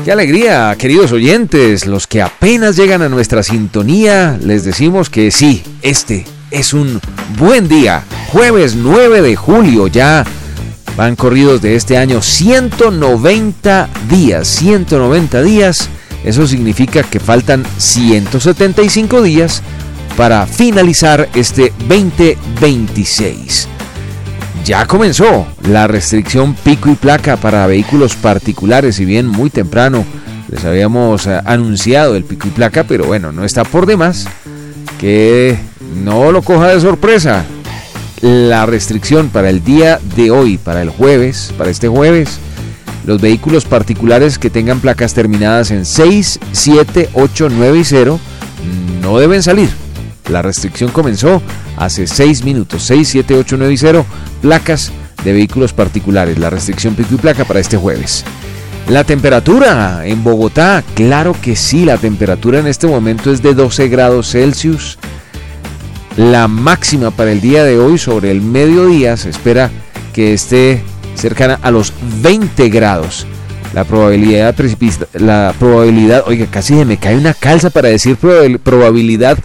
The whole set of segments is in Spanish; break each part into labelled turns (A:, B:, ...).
A: Qué alegría, queridos oyentes, los que apenas llegan a nuestra sintonía, les decimos que sí, este es un buen día. Jueves 9 de julio, ya van corridos de este año 190 días. Eso significa que faltan 175 días para finalizar este 2026. Ya comenzó la restricción pico y placa para vehículos particulares, si bien muy temprano les habíamos anunciado el pico y placa, pero bueno, no está por demás que no lo coja de sorpresa. La restricción para el día de hoy, para este jueves, los vehículos particulares que tengan placas terminadas en 6, 7, 8, 9 y 0 no deben salir. La restricción comenzó hace 6 minutos, 6, 7, 8, 9 y 0, placas de vehículos particulares. La restricción pico y placa para este jueves. La temperatura en Bogotá, claro que sí, la temperatura en este momento es de 12 grados Celsius. La máxima para el día de hoy sobre el mediodía se espera que esté cercana a los 20 grados. La probabilidad, oiga, casi se me cae una calza para decir probabilidad.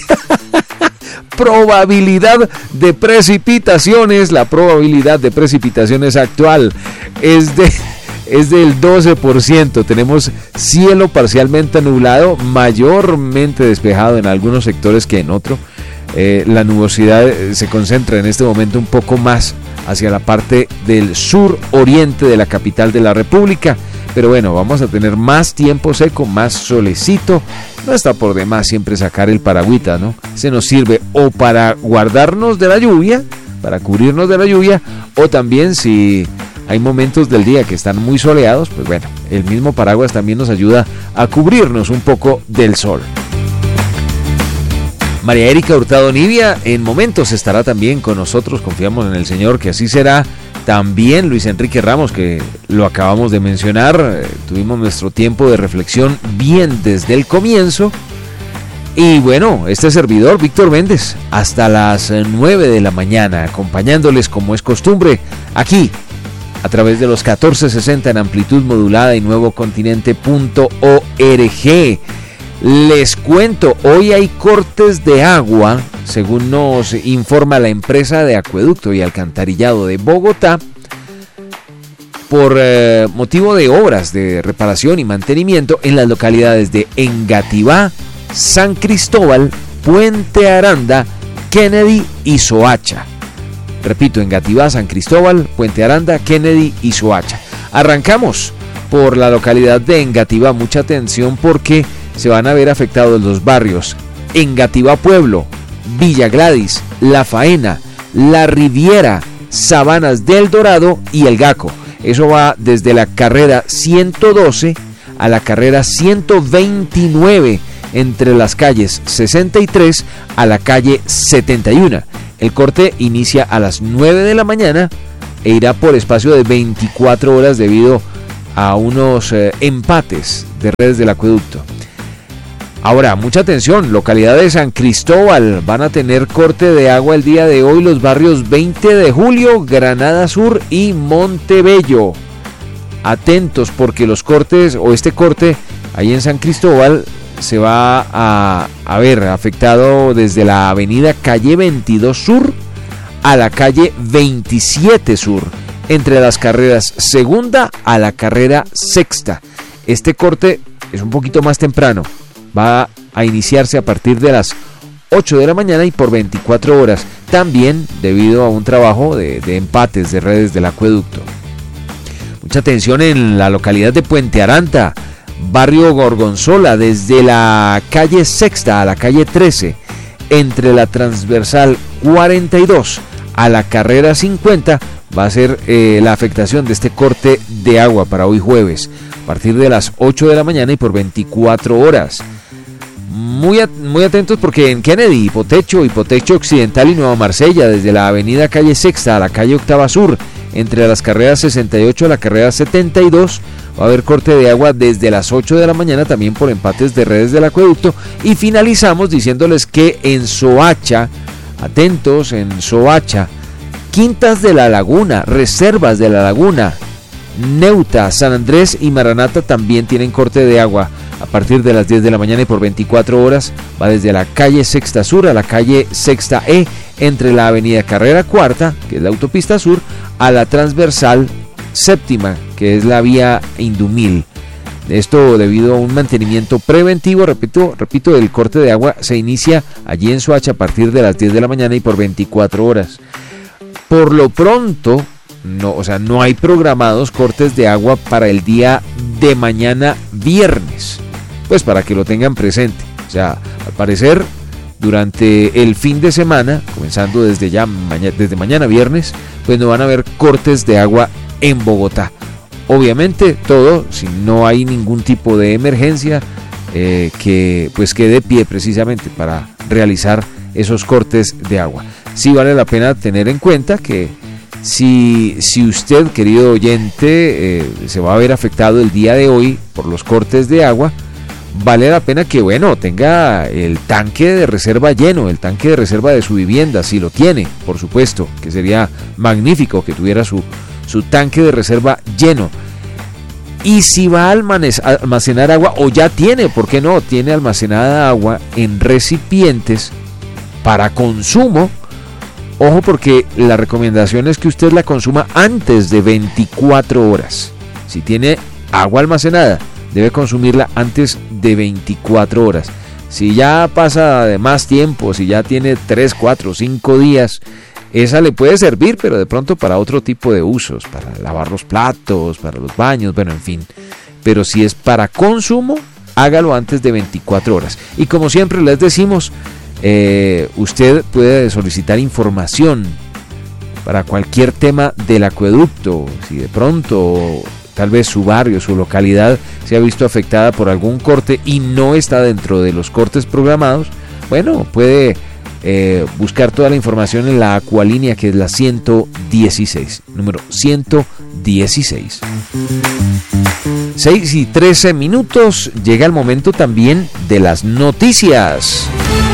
A: Probabilidad de precipitaciones, la probabilidad de precipitaciones actual es del 12%. Tenemos cielo parcialmente nublado, mayormente despejado en algunos sectores que en otro. La nubosidad se concentra en este momento un poco más hacia la parte del sur oriente de la capital de la República. Pero bueno, vamos a tener más tiempo seco, más solecito. No está por demás siempre sacar el paragüita, ¿no? Se nos sirve o para guardarnos de la lluvia, para cubrirnos de la lluvia, o también si hay momentos del día que están muy soleados, pues bueno, el mismo paraguas también nos ayuda a cubrirnos un poco del sol. María Erika Hurtado Nivia en momentos estará también con nosotros, confiamos en el Señor que así será. También Luis Enrique Ramos, que lo acabamos de mencionar, tuvimos nuestro tiempo de reflexión bien desde el comienzo. Y bueno, este servidor, Víctor Méndez, hasta las 9 de la mañana, acompañándoles como es costumbre, aquí, a través de los 1460 en amplitud modulada y nuevocontinente.org. Les cuento, hoy hay cortes de agua, según nos informa la empresa de acueducto y alcantarillado de Bogotá, por motivo de obras de reparación y mantenimiento en las localidades de Engativá, San Cristóbal, Puente Aranda, Kennedy y Soacha. Repito, Engativá, San Cristóbal, Puente Aranda, Kennedy y Soacha. Arrancamos por la localidad de Engativá. Mucha atención porque se van a ver afectados los barrios Engativá Pueblo, Villa Gladys, La Faena, La Riviera, Sabanas del Dorado y El Gaco. Eso va desde la carrera 112 a la carrera 129, entre las calles 63 a la calle 71. El corte inicia a las 9 de la mañana e irá por espacio de 24 horas debido a unos empates de redes del acueducto. Ahora, mucha atención, localidad de San Cristóbal, van a tener corte de agua el día de hoy los barrios 20 de julio, Granada Sur y Montebello. Atentos porque los cortes o este corte ahí en San Cristóbal se va a ver afectado desde la avenida calle 22 Sur a la calle 27 Sur, entre las carreras segunda a la carrera sexta. Este corte es un poquito más temprano. Va a iniciarse a partir de las 8 de la mañana y por 24 horas, también debido a un trabajo de empates de redes del acueducto. Mucha atención en la localidad de Puente Aranda, barrio Gorgonzola, desde la calle Sexta a la calle 13, entre la transversal 42 a la carrera 50, va a ser la afectación de este corte de agua para hoy jueves, a partir de las 8 de la mañana y por 24 horas. Muy atentos porque en Kennedy, Hipotecho Occidental y Nueva Marsella, desde la avenida calle Sexta a la calle Octava Sur, entre las carreras 68 a la carrera 72, va a haber corte de agua desde las 8 de la mañana también por empates de redes del acueducto. Y finalizamos diciéndoles que en Soacha, atentos, en Soacha, Quintas de la Laguna, Reservas de la Laguna, Neuta, San Andrés y Maranata también tienen corte de agua a partir de las 10 de la mañana y por 24 horas. Va desde la calle Sexta Sur a la calle Sexta E, entre la avenida Carrera Cuarta, que es la autopista sur, a la transversal séptima, que es la vía Indumil. Esto debido a un mantenimiento preventivo, repito, el corte de agua se inicia allí en Soacha a partir de las 10 de la mañana y por 24 horas. Por lo pronto, no hay programados cortes de agua para el día de mañana viernes, pues para que lo tengan presente. O sea, al parecer, durante el fin de semana, comenzando desde mañana viernes, pues no van a haber cortes de agua en Bogotá. Obviamente todo si no hay ningún tipo de emergencia que pues quede de pie precisamente para realizar esos cortes de agua. Sí vale la pena tener en cuenta que si usted, querido oyente, se va a ver afectado el día de hoy por los cortes de agua, vale la pena que tenga el tanque de reserva lleno, el tanque de reserva de su vivienda, si lo tiene, por supuesto, que sería magnífico que tuviera su tanque de reserva lleno. Y si va a almacenar agua, o ya tiene, ¿por qué no? Tiene almacenada agua en recipientes para consumo. Ojo, porque la recomendación es que usted la consuma antes de 24 horas. Si tiene agua almacenada, debe consumirla antes de 24 horas. Si ya pasa de más tiempo, si ya tiene 3, 4, 5 días, esa le puede servir, pero de pronto para otro tipo de usos, para lavar los platos, para los baños, en fin. Pero si es para consumo, hágalo antes de 24 horas. Y como siempre les decimos, usted puede solicitar información para cualquier tema del acueducto. Si de pronto tal vez su barrio, su localidad se ha visto afectada por algún corte y no está dentro de los cortes programados, puede buscar toda la información en la Acualínea, que es la 116, número 116. 6:13 minutos, llega el momento también de las noticias.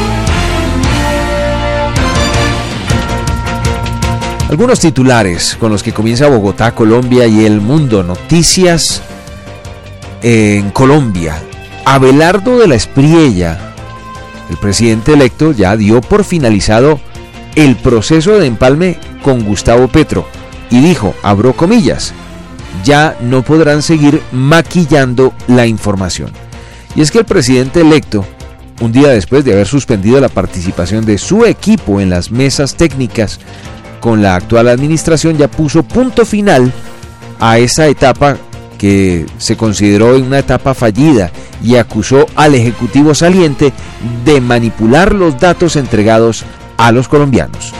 A: Algunos titulares con los que comienza Bogotá, Colombia y el mundo. Noticias en Colombia. Abelardo de la Espriella, el presidente electo, ya dio por finalizado el proceso de empalme con Gustavo Petro y dijo, abro comillas, ya no podrán seguir maquillando la información. Y es que el presidente electo, un día después de haber suspendido la participación de su equipo en las mesas técnicas con la actual administración, ya puso punto final a esa etapa que se consideró una etapa fallida y acusó al Ejecutivo saliente de manipular los datos entregados a los colombianos.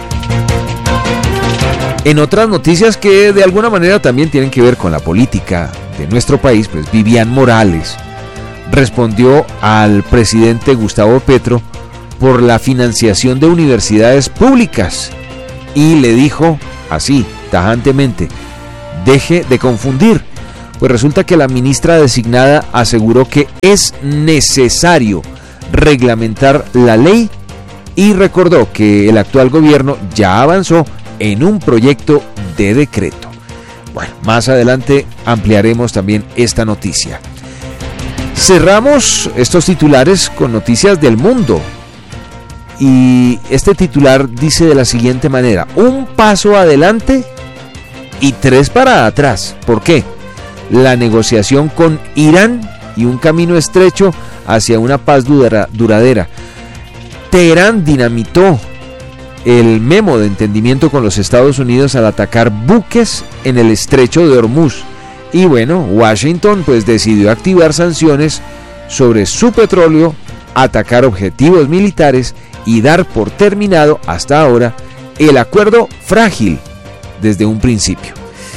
A: En otras noticias que de alguna manera también tienen que ver con la política de nuestro país, pues Vivian Morales respondió al presidente Gustavo Petro por la financiación de universidades públicas y le dijo así, tajantemente, deje de confundir. Pues resulta que la ministra designada aseguró que es necesario reglamentar la ley y recordó que el actual gobierno ya avanzó en un proyecto de decreto. Bueno, más adelante ampliaremos también esta noticia. Cerramos estos titulares con noticias del mundo. Y este titular dice de la siguiente manera: un paso adelante y 3 para atrás. ¿Por qué? La negociación con Irán y un camino estrecho hacia una paz duradera. Teherán dinamitó el memo de entendimiento con los Estados Unidos al atacar buques en el estrecho de Hormuz. Y Washington decidió activar sanciones sobre su petróleo, atacar objetivos militares y dar por terminado hasta ahora el acuerdo frágil desde un principio.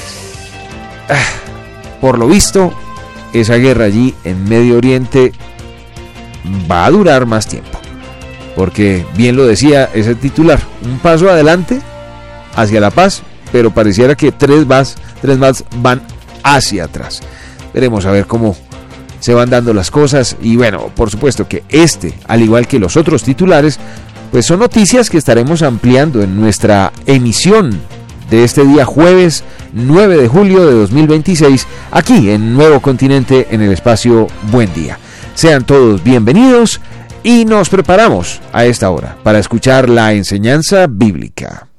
A: Por lo visto, esa guerra allí en Medio Oriente va a durar más tiempo, porque bien lo decía ese titular, un paso adelante hacia la paz, pero pareciera que 3 más van hacia atrás. Veremos a ver cómo se van dando las cosas y por supuesto que al igual que los otros titulares, pues son noticias que estaremos ampliando en nuestra emisión de este día jueves 9 de julio de 2026, aquí en Nuevo Continente, en el espacio Buen Día. Sean todos bienvenidos y nos preparamos a esta hora para escuchar la enseñanza bíblica.